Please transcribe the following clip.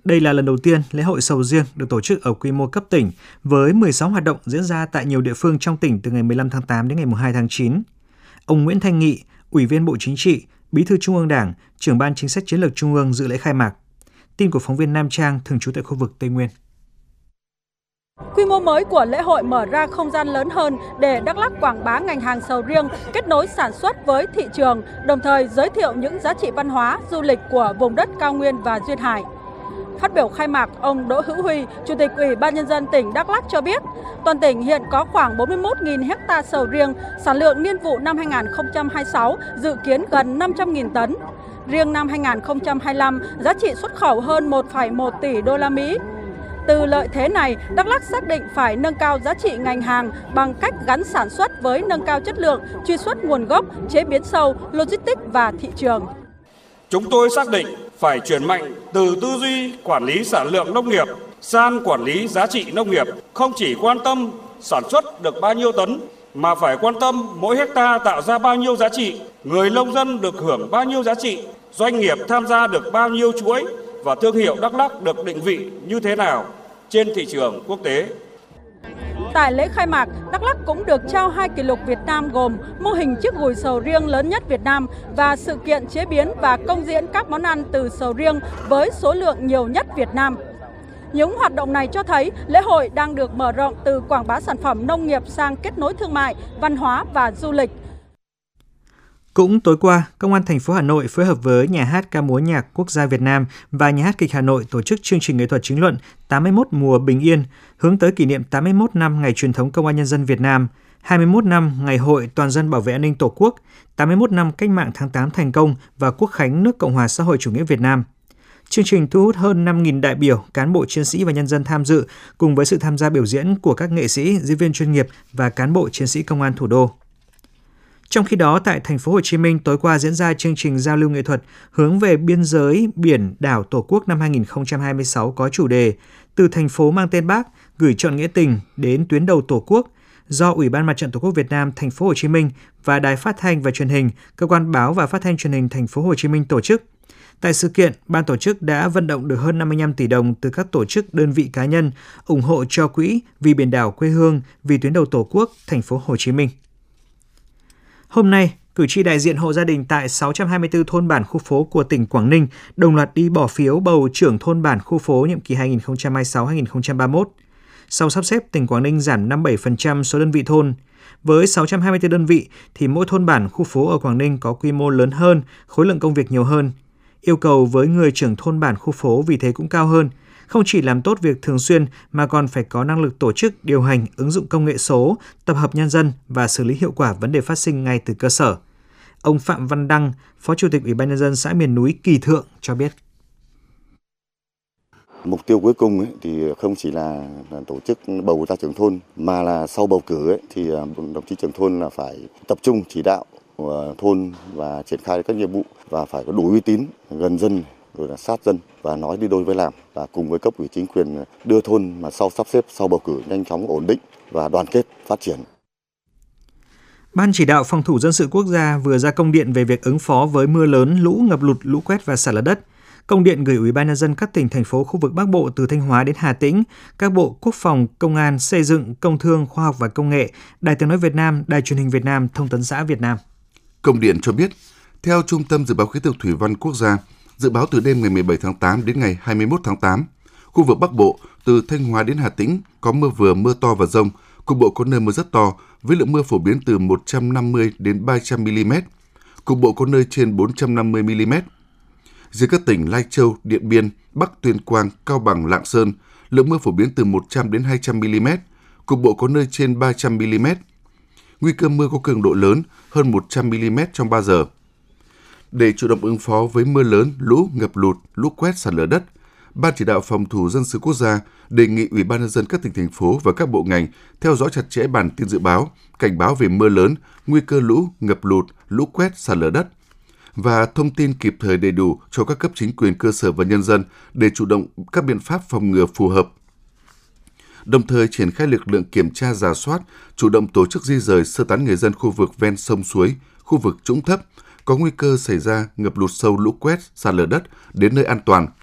Đây là lần đầu tiên lễ hội sầu riêng được tổ chức ở quy mô cấp tỉnh với 16 hoạt động diễn ra tại nhiều địa phương trong tỉnh từ ngày 15 tháng 8 đến ngày 2 tháng 9. Ông Nguyễn Thanh Nghị, Ủy viên Bộ Chính trị, Bí thư Trung ương Đảng, Trưởng ban Chính sách Chiến lược Trung ương dự lễ khai mạc. Tin của phóng viên Nam Trang thường trú tại khu vực Tây Nguyên. Quy mô mới của lễ hội mở ra không gian lớn hơn để Đắk Lắk quảng bá ngành hàng sầu riêng, kết nối sản xuất với thị trường, đồng thời giới thiệu những giá trị văn hóa, du lịch của vùng đất cao nguyên và duyên hải. Phát biểu khai mạc, ông Đỗ Hữu Huy, Chủ tịch Ủy ban Nhân dân tỉnh Đắk Lắk cho biết, toàn tỉnh hiện có khoảng 41.000 ha sầu riêng, sản lượng niên vụ năm 2026 dự kiến gần 500.000 tấn. Riêng năm 2025, giá trị xuất khẩu hơn 1,1 tỷ đô la Mỹ. Từ lợi thế này, Đắk Lắk xác định phải nâng cao giá trị ngành hàng bằng cách gắn sản xuất với nâng cao chất lượng, truy xuất nguồn gốc, chế biến sâu, logistics và thị trường. Chúng tôi xác định phải chuyển mạnh từ tư duy quản lý sản lượng nông nghiệp sang quản lý giá trị nông nghiệp, không chỉ quan tâm sản xuất được bao nhiêu tấn mà phải quan tâm mỗi hecta tạo ra bao nhiêu giá trị, người nông dân được hưởng bao nhiêu giá trị, doanh nghiệp tham gia được bao nhiêu chuỗi và thương hiệu Đắk Lắk được định vị như thế nào trên thị trường quốc tế. Tại lễ khai mạc, Đắk Lắk cũng được trao 2 kỷ lục Việt Nam gồm mô hình chiếc gùi sầu riêng lớn nhất Việt Nam và sự kiện chế biến và công diễn các món ăn từ sầu riêng với số lượng nhiều nhất Việt Nam. Những hoạt động này cho thấy lễ hội đang được mở rộng từ quảng bá sản phẩm nông nghiệp sang kết nối thương mại, văn hóa và du lịch. Cũng tối qua, Công an thành phố Hà Nội phối hợp với Nhà hát ca múa nhạc quốc gia Việt Nam và Nhà hát kịch Hà Nội tổ chức chương trình nghệ thuật chính luận 81 mùa bình yên, hướng tới kỷ niệm 81 năm ngày truyền thống Công an Nhân dân Việt Nam, 21 năm Ngày hội Toàn dân bảo vệ an ninh Tổ quốc, 81 năm Cách mạng tháng 8 thành công và Quốc khánh nước Cộng hòa xã hội chủ nghĩa Việt Nam. Chương trình thu hút hơn 5.000 đại biểu, cán bộ chiến sĩ và nhân dân tham dự cùng với sự tham gia biểu diễn của các nghệ sĩ, diễn viên chuyên nghiệp và cán bộ chiến sĩ công an thủ đô. Trong khi đó, tại thành phố Hồ Chí Minh tối qua diễn ra chương trình giao lưu nghệ thuật hướng về biên giới biển đảo Tổ quốc năm 2026 có chủ đề Từ thành phố mang tên Bác gửi trọn nghĩa tình đến tuyến đầu Tổ quốc do Ủy ban Mặt trận Tổ quốc Việt Nam thành phố Hồ Chí Minh và Đài Phát thanh và Truyền hình, Cơ quan báo và Phát thanh Truyền hình thành phố Hồ Chí Minh tổ chức. Tại sự kiện, ban tổ chức đã vận động được hơn 55 tỷ đồng từ các tổ chức, đơn vị cá nhân ủng hộ cho quỹ Vì biển đảo quê hương, vì tuyến đầu Tổ quốc thành phố Hồ Chí Minh. Hôm nay, cử tri đại diện hộ gia đình tại 624 thôn bản khu phố của tỉnh Quảng Ninh đồng loạt đi bỏ phiếu bầu trưởng thôn bản khu phố nhiệm kỳ 2026-2031. Sau sắp xếp, tỉnh Quảng Ninh giảm 57% số đơn vị thôn. Với 624 đơn vị thì mỗi thôn bản khu phố ở Quảng Ninh có quy mô lớn hơn, khối lượng công việc nhiều hơn. Yêu cầu với người trưởng thôn bản khu phố vì thế cũng cao hơn. Không chỉ làm tốt việc thường xuyên mà còn phải có năng lực tổ chức, điều hành, ứng dụng công nghệ số, tập hợp nhân dân và xử lý hiệu quả vấn đề phát sinh ngay từ cơ sở. Ông Phạm Văn Đăng, Phó Chủ tịch Ủy ban Nhân dân xã miền núi Kỳ Thượng cho biết. Mục tiêu cuối cùng thì không chỉ là tổ chức bầu ra trưởng thôn mà là sau bầu cử thì đồng chí trưởng thôn là phải tập trung chỉ đạo thôn và triển khai các nhiệm vụ và phải có đủ uy tín, gần dân, rồi là sát dân và nói đi đôi với làm, và cùng với cấp ủy chính quyền đưa thôn mà sau sắp xếp sau bầu cử nhanh chóng ổn định và đoàn kết phát triển. Ban chỉ đạo phòng thủ dân sự quốc gia vừa ra công điện về việc ứng phó với mưa lớn, lũ, ngập lụt, lũ quét và sạt lở đất. Công điện gửi Ủy ban Nhân dân các tỉnh, thành phố, khu vực Bắc Bộ từ Thanh Hóa đến Hà Tĩnh, các bộ Quốc phòng, Công an, Xây dựng, Công thương, Khoa học và Công nghệ, Đài Tiếng nói Việt Nam, Đài Truyền hình Việt Nam, Thông tấn xã Việt Nam. Công điện cho biết, theo Trung tâm Dự báo Khí tượng Thủy văn Quốc gia, dự báo từ đêm ngày 17 tháng 8 đến ngày 21 tháng 8, khu vực Bắc Bộ từ Thanh Hóa đến Hà Tĩnh có mưa vừa, mưa to và dông, cục bộ có nơi mưa rất to với lượng mưa phổ biến từ 150 đến 300 mm, cục bộ có nơi trên 450 mm. Riêng các tỉnh Lai Châu, Điện Biên, Bắc Tuyên Quang, Cao Bằng, Lạng Sơn, lượng mưa phổ biến từ 100 đến 200 mm, cục bộ có nơi trên 300 mm. Nguy cơ mưa có cường độ lớn hơn 100 mm trong 3 giờ. Để chủ động ứng phó với mưa lớn, lũ, ngập lụt, lũ quét, sạt lở đất, Ban chỉ đạo phòng thủ dân sự quốc gia đề nghị Ủy ban Nhân dân các tỉnh, thành phố và các bộ ngành theo dõi chặt chẽ bản tin dự báo, cảnh báo về mưa lớn, nguy cơ lũ, ngập lụt, lũ quét, sạt lở đất và thông tin kịp thời đầy đủ cho các cấp chính quyền cơ sở và nhân dân để chủ động các biện pháp phòng ngừa phù hợp. Đồng thời triển khai lực lượng kiểm tra rà soát, chủ động tổ chức di rời sơ tán người dân khu vực ven sông suối, khu vực trũng thấp có nguy cơ xảy ra ngập lụt sâu, lũ quét, sạt lở đất đến nơi an toàn.